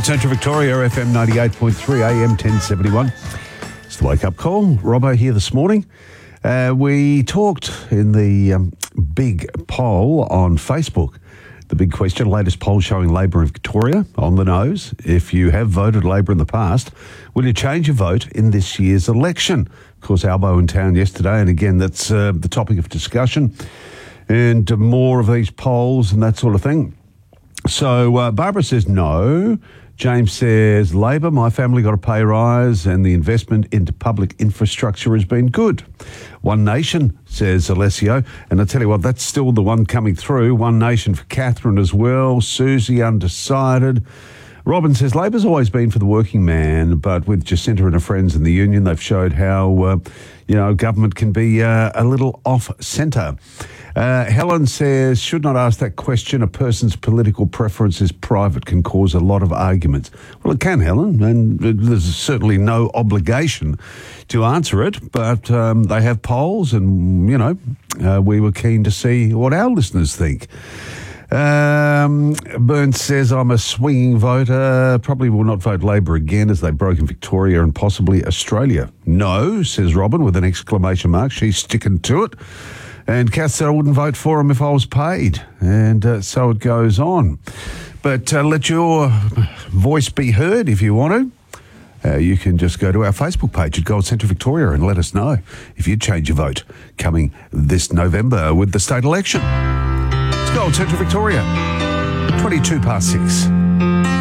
Central Victoria, FM 98.3, AM 1071. It's the wake-up call. Robbo here this morning. We talked in the big poll on Facebook. The big question, latest poll showing Labor in Victoria on the nose. If you have voted Labor in the past, will you change your vote in this year's election? Of course, Albo in town yesterday, and again, that's the topic of discussion. And more of these polls and that sort of thing. So Barbara says no. James says Labor, my family got a pay rise and the investment into public infrastructure has been good. One Nation, says Alessio. And I tell you what, that's still the one coming through. One Nation for Catherine as well. Susie, undecided. Robin says Labor's always been for the working man, but with Jacinta and her friends in the union, they've showed how, government can be a little off-centre. Helen says, should not ask that question. A person's political preference is private, can cause a lot of arguments. Well, it can, Helen, and there's certainly no obligation to answer it, but they have polls and, we were keen to see what our listeners think. Burns says, I'm a swinging voter, probably will not vote Labor again as they broke in Victoria and possibly Australia. No, says Robin with an exclamation mark. She's sticking to it. And Kath said I wouldn't vote for him if I was paid. And so it goes on. But let your voice be heard if you want to. You can just go to our Facebook page at Gold Central Victoria and let us know if you'd change your vote coming this November with the state election. It's Gold Central Victoria, 6:22.